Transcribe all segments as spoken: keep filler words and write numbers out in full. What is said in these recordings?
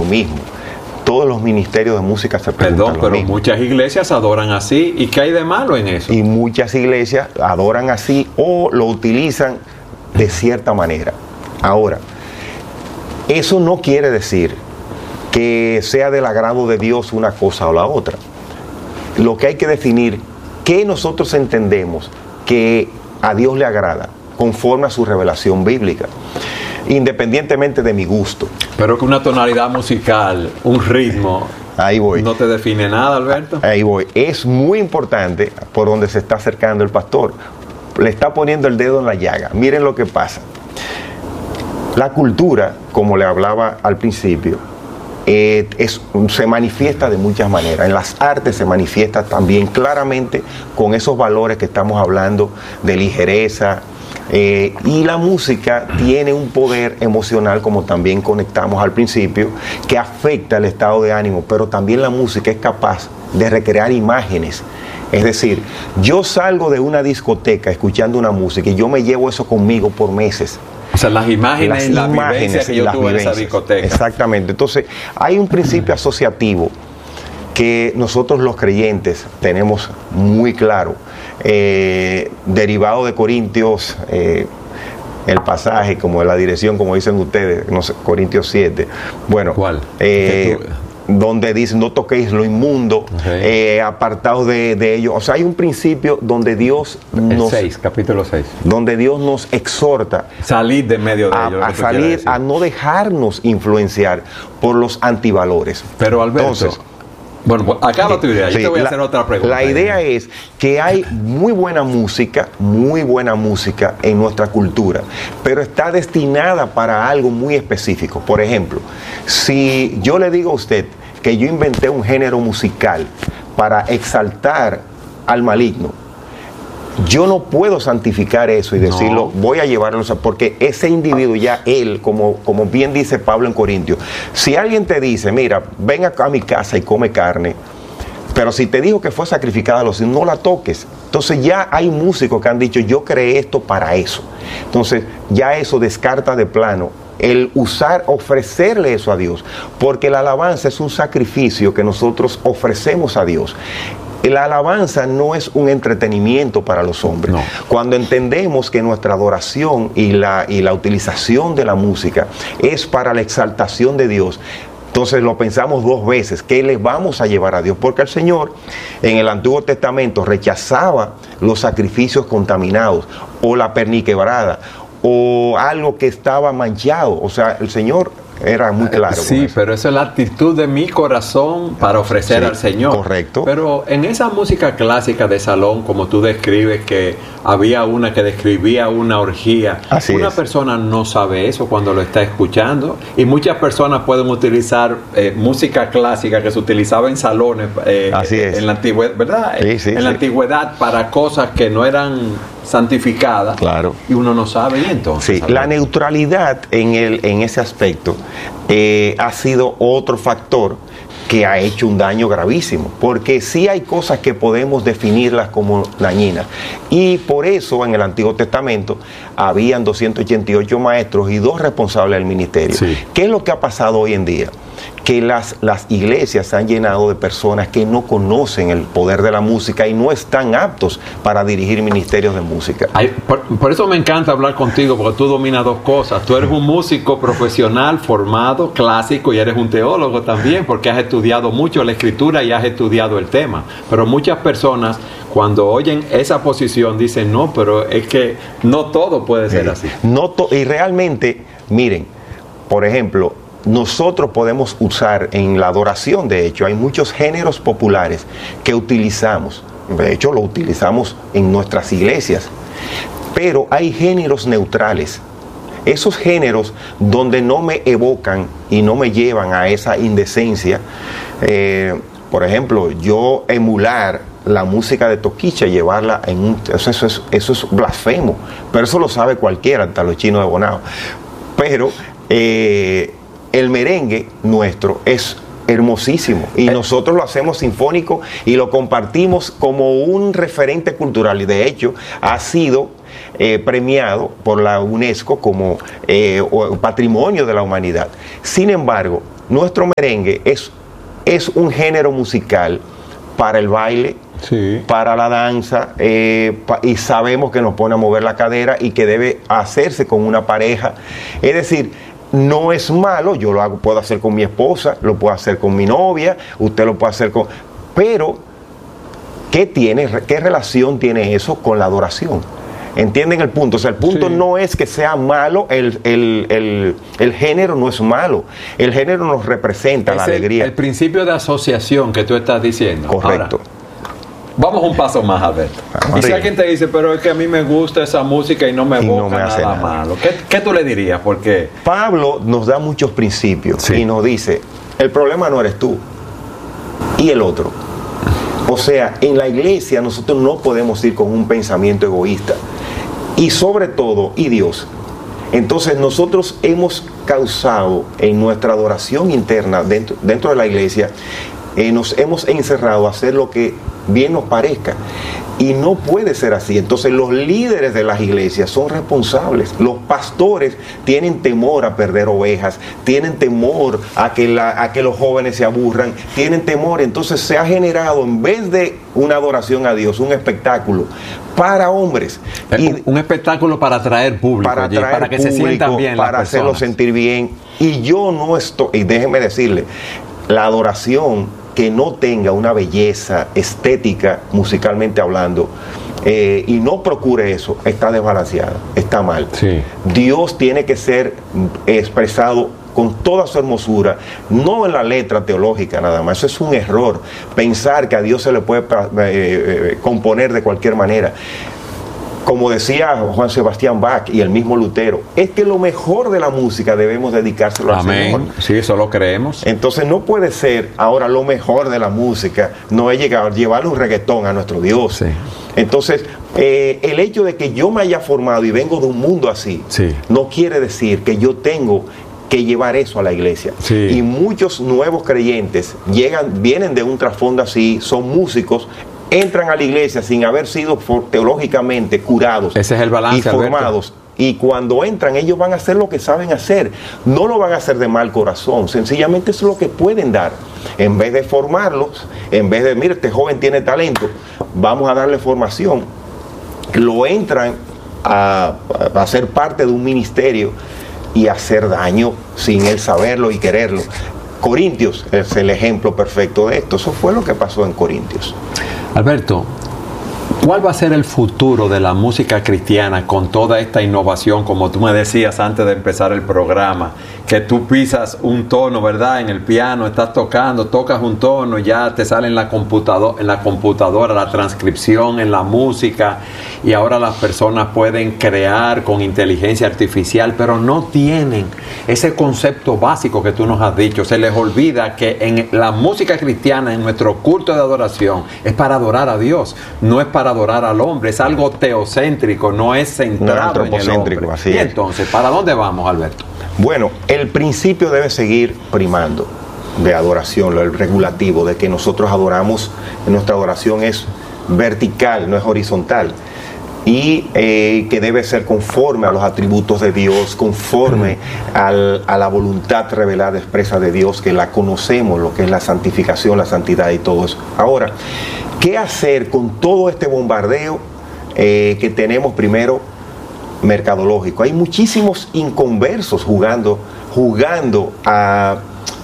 mismo. Todos los ministerios de música se preguntan Perdón, lo pero mismo. muchas iglesias adoran así. ¿Y qué hay de malo en eso? Y muchas iglesias adoran así o lo utilizan de cierta manera. Ahora, eso no quiere decir que sea del agrado de Dios una cosa o la otra. Lo que hay que definir, ¿qué nosotros entendemos que a Dios le agrada conforme a su revelación bíblica? Independientemente de mi gusto. Pero que una tonalidad musical, un ritmo, Ahí voy. ¿no te define nada, Alberto? Ahí voy. Es muy importante por donde se está acercando el pastor. Le está poniendo el dedo en la llaga. Miren lo que pasa. La cultura, como le hablaba al principio, eh, es, se manifiesta de muchas maneras. En las artes se manifiesta también claramente con esos valores que estamos hablando de ligereza. Eh, y la música tiene un poder emocional, como también conectamos al principio, que afecta el estado de ánimo, pero también la música es capaz de recrear imágenes. Es decir, yo salgo de una discoteca escuchando una música y yo me llevo eso conmigo por meses. O sea, las imágenes, las, las vivencias que yo tuve en esa discoteca. Exactamente. Entonces, hay un principio asociativo que nosotros los creyentes tenemos muy claro, eh, derivado de Corintios, eh, el pasaje, como de la dirección, como dicen ustedes, no sé, Corintios siete. Bueno, ¿cuál? Eh, donde dice, no toquéis lo inmundo, okay. eh, apartados de, de ello. O sea, hay un principio donde Dios nos... El seis, capítulo seis. Donde Dios nos exhorta salir de medio de a, ello. A salir, a no dejarnos influenciar por los antivalores. Pero Alberto... Entonces, bueno, acaba tu idea, yo sí, te voy a la, hacer otra pregunta. La idea es que hay muy buena música, muy buena música en nuestra cultura, pero está destinada para algo muy específico. Por ejemplo, si yo le digo a usted que yo inventé un género musical para exaltar al maligno, yo no puedo santificar eso y decirlo, no. voy a llevarlo, porque ese individuo ya él, como, como bien dice Pablo en Corintios, si alguien te dice, mira, ven acá a mi casa y come carne, pero si te dijo que fue sacrificada a los ídolos, no la toques. Entonces ya hay músicos que han dicho, yo creé esto para eso. Entonces ya eso descarta de plano el usar, ofrecerle eso a Dios, porque la alabanza es un sacrificio que nosotros ofrecemos a Dios. La alabanza no es un entretenimiento para los hombres. No. Cuando entendemos que nuestra adoración y la, y la utilización de la música es para la exaltación de Dios, entonces lo pensamos dos veces, ¿qué le vamos a llevar a Dios? Porque el Señor en el Antiguo Testamento rechazaba los sacrificios contaminados o la perniquebrada o algo que estaba manchado. O sea, el Señor era muy claro. Sí, pero esa es la actitud de mi corazón para ofrecer sí, al Señor. Correcto. Pero en esa música clásica de salón, como tú describes, que había una que describía una orgía, Así una es. persona no sabe eso cuando lo está escuchando, y muchas personas pueden utilizar eh, música clásica que se utilizaba en salones eh, Así es. en la antigüedad, ¿verdad? Sí, sí, en sí. la antigüedad para cosas que no eran santificadas. Claro. Y uno no sabe, y entonces. Sí, la neutralidad en el en ese aspecto eh, ha sido otro factor que ha hecho un daño gravísimo, porque sí hay cosas que podemos definirlas como dañinas, y por eso en el Antiguo Testamento habían doscientos ochenta y ocho maestros y dos responsables del ministerio. Sí. ¿Qué es lo que ha pasado hoy en día? Que las, las iglesias se han llenado de personas que no conocen el poder de la música y no están aptos para dirigir ministerios de música. Ay, por, por eso me encanta hablar contigo, porque tú dominas dos cosas. Tú eres un músico profesional, formado, clásico, y eres un teólogo también, porque has estudiado mucho la escritura y has estudiado el tema. Pero muchas personas, cuando oyen esa posición, dicen, no, pero es que no todo puede ser así. No to- y realmente, miren, por ejemplo, nosotros podemos usar en la adoración, de hecho, hay muchos géneros populares que utilizamos, de hecho lo utilizamos en nuestras iglesias, pero hay géneros neutrales, esos géneros donde no me evocan y no me llevan a esa indecencia. Eh, por ejemplo, yo emular la música de Toquicha, llevarla en un... Eso, eso, es, eso es blasfemo, pero eso lo sabe cualquiera, hasta los chinos de Bonao. Pero... Eh, el merengue nuestro es hermosísimo y nosotros lo hacemos sinfónico y lo compartimos como un referente cultural, y de hecho ha sido eh, premiado por la UNESCO como eh, patrimonio de la humanidad. Sin embargo, nuestro merengue es, es un género musical para el baile, sí, para la danza, eh, pa, y sabemos que nos pone a mover la cadera y que debe hacerse con una pareja. Es decir, no es malo, yo lo hago, puedo hacer con mi esposa, lo puedo hacer con mi novia, usted lo puede hacer con... Pero, ¿qué tiene, qué relación tiene eso con la adoración? ¿Entienden el punto? O sea, el punto sí. no es que sea malo, el, el, el, el género no es malo. El género nos representa es la el, alegría. El principio de asociación que tú estás diciendo. Correcto. Ahora, vamos un paso más, Alberto. Y si alguien te dice, pero es que a mí me gusta esa música y no me evoca no me nada, nada malo, ¿Qué, ¿qué tú le dirías? Porque Pablo nos da muchos principios sí. y nos dice, el problema no eres tú y el otro. O sea, en la iglesia nosotros no podemos ir con un pensamiento egoísta. Y sobre todo, y Dios. Entonces nosotros hemos causado en nuestra adoración interna dentro, dentro de la iglesia, eh, nos hemos encerrado a hacer lo que bien nos parezca. Y no puede ser así. Entonces los líderes de las iglesias son responsables. Los pastores tienen temor a perder ovejas, tienen temor a que, la, a que los jóvenes se aburran, tienen temor. Entonces se ha generado, en vez de una adoración a Dios, un espectáculo para hombres. Y un espectáculo para atraer público, para, atraer para que público, se sientan bien para las hacerlos sentir bien. Y yo no estoy, y déjenme decirle, la adoración que no tenga una belleza estética, musicalmente hablando, eh, y no procure eso, está desbalanceada, está mal. Sí. Dios tiene que ser expresado con toda su hermosura, no en la letra teológica nada más. Eso es un error, pensar que a Dios se le puede eh, eh, componer de cualquier manera. Como decía Juan Sebastián Bach y el mismo Lutero, es que lo mejor de la música debemos dedicárselo al Señor. Amén. Sí, eso lo creemos. Entonces no puede ser ahora lo mejor de la música, no es llegar, llevarle un reggaetón a nuestro Dios. Sí. Entonces, eh, el hecho de que yo me haya formado y vengo de un mundo así, sí. no quiere decir que yo tengo que llevar eso a la iglesia. Sí. Y muchos nuevos creyentes llegan, vienen de un trasfondo así, son músicos, entran a la iglesia sin haber sido teológicamente curados. Ese es el balance, y formados. Alberto. Y cuando entran, ellos van a hacer lo que saben hacer. No lo van a hacer de mal corazón. Sencillamente es lo que pueden dar. En vez de formarlos, en vez de, mire, este joven tiene talento, vamos a darle formación. Lo entran a, a ser parte de un ministerio y hacer daño sin él saberlo y quererlo. Corintios es el ejemplo perfecto de esto. Eso fue lo que pasó en Corintios. Alberto, ¿cuál va a ser el futuro de la música cristiana con toda esta innovación? Como tú me decías antes de empezar el programa, que tú pisas un tono, ¿verdad? En el piano, estás tocando, tocas un tono, ya te sale en la computadora, en la computadora la transcripción en la música, y ahora las personas pueden crear con inteligencia artificial, pero no tienen ese concepto básico que tú nos has dicho. Se les olvida que en la música cristiana, en nuestro culto de adoración, es para adorar a Dios, no es para adorar al hombre, es algo teocéntrico, no es centrado no, en el hombre. Así y es. Entonces, ¿para dónde vamos, Alberto? Bueno, el principio debe seguir primando de adoración, el regulativo, de que nosotros adoramos, nuestra adoración es vertical, no es horizontal, y eh, que debe ser conforme a los atributos de Dios, conforme al, a la voluntad revelada, expresa de Dios, que la conocemos, lo que es la santificación, la santidad y todo eso. Ahora, ¿qué hacer con todo este bombardeo eh, que tenemos primero mercadológico? Hay muchísimos inconversos jugando, jugando a,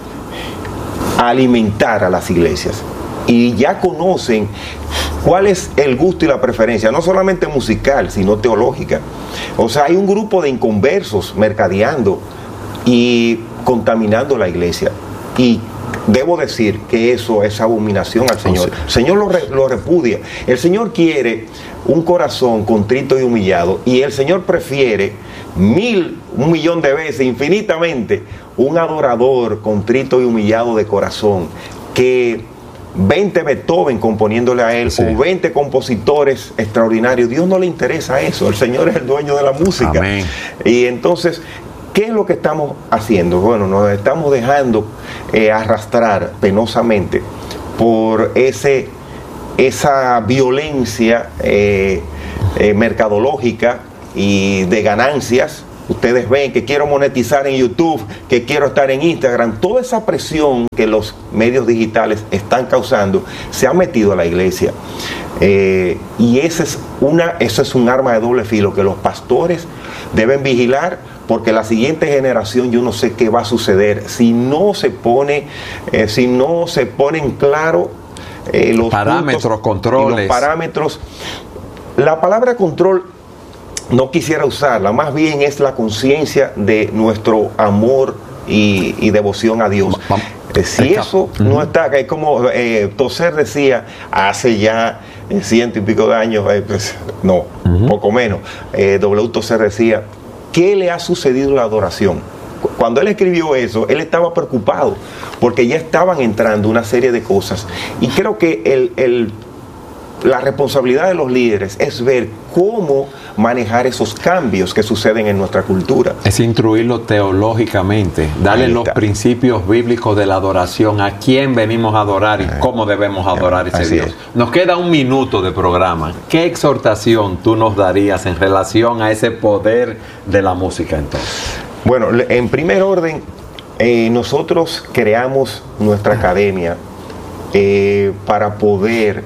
a alimentar a las iglesias, y ya conocen cuál es el gusto y la preferencia, no solamente musical, sino teológica. O sea, hay un grupo de inconversos mercadeando y contaminando la iglesia, y debo decir que eso es abominación al Señor. El Señor lo, re, lo repudia. El Señor quiere un corazón contrito y humillado, y el Señor prefiere mil, un millón de veces, infinitamente, un adorador contrito y humillado de corazón, que veinte Beethoven componiéndole a él, sí, o veinte compositores extraordinarios. Dios no le interesa eso. El Señor es el dueño de la música. Amén. Y entonces, ¿qué es lo que estamos haciendo? Bueno, nos estamos dejando eh, arrastrar penosamente por ese, esa violencia eh, eh, mercadológica y de ganancias, ustedes ven que quiero monetizar en YouTube, que quiero estar en Instagram, toda esa presión que los medios digitales están causando se ha metido a la iglesia. Eh, y ese es una, eso es un arma de doble filo que los pastores deben vigilar, porque la siguiente generación yo no sé qué va a suceder si no se pone, eh, si no se ponen claro eh, los parámetros, puntos, controles. Los parámetros. La palabra control no quisiera usarla, más bien es la conciencia de nuestro amor y, y devoción a Dios. Eh, si eso uh-huh. no está, es como eh, Tozer decía hace ya eh, ciento y pico de años, eh, pues, no, uh-huh. poco menos, eh, W. Tozer decía, ¿qué le ha sucedido a la adoración? Cuando él escribió eso, él estaba preocupado porque ya estaban entrando una serie de cosas, y creo que el, el, la responsabilidad de los líderes es ver cómo manejar esos cambios que suceden en nuestra cultura. Es instruirlo teológicamente, darle los principios bíblicos de la adoración, a quién venimos a adorar y cómo debemos adorar a ese Así Dios. Es. Nos queda un minuto de programa. ¿Qué exhortación tú nos darías en relación a ese poder de la música entonces? Bueno, en primer orden, eh, nosotros creamos nuestra academia eh, para poder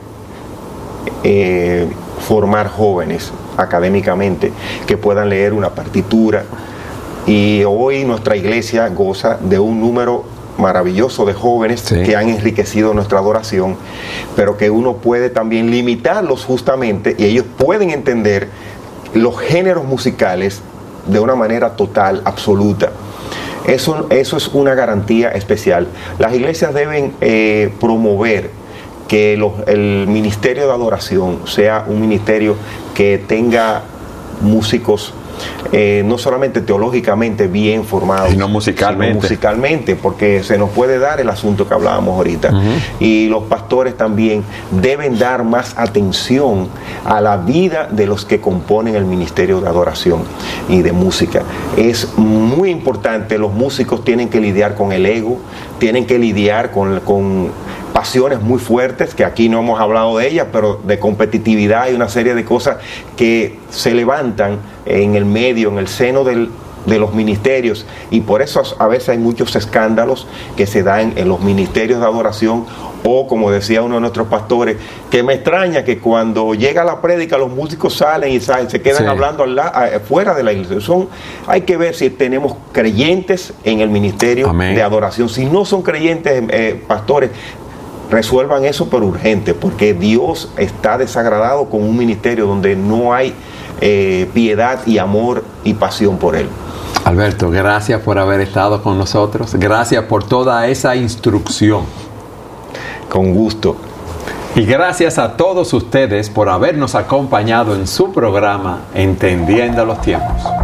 eh, formar jóvenes académicamente que puedan leer una partitura, y hoy nuestra iglesia goza de un número maravilloso de jóvenes sí. que han enriquecido nuestra adoración, pero que uno puede también limitarlos justamente, y ellos pueden entender los géneros musicales de una manera total, absoluta. Eso, eso es una garantía especial. Las iglesias deben eh, promover que los, el ministerio de adoración sea un ministerio que tenga músicos eh, no solamente teológicamente bien formados, sino musicalmente. sino musicalmente, porque se nos puede dar el asunto que hablábamos ahorita. Uh-huh. Y los pastores también deben dar más atención a la vida de los que componen el ministerio de adoración y de música. Es muy importante. Los músicos tienen que lidiar con el ego, tienen que lidiar con, con pasiones muy fuertes, que aquí no hemos hablado de ellas, pero de competitividad y una serie de cosas que se levantan en el medio, en el seno del, de los ministerios, y por eso a veces hay muchos escándalos que se dan en los ministerios de adoración, o como decía uno de nuestros pastores, que me extraña que cuando llega la prédica los músicos salen y salen, se quedan sí. hablando al la, fuera de la iglesia. Son, hay que ver si tenemos creyentes en el ministerio Amén. De adoración. Si no son creyentes, eh, pastores, resuelvan eso pero urgente, porque Dios está desagradado con un ministerio donde no hay eh, piedad y amor y pasión por Él. Alberto, gracias por haber estado con nosotros, gracias por toda esa instrucción. Con gusto. Y gracias a todos ustedes por habernos acompañado en su programa Entendiendo los Tiempos.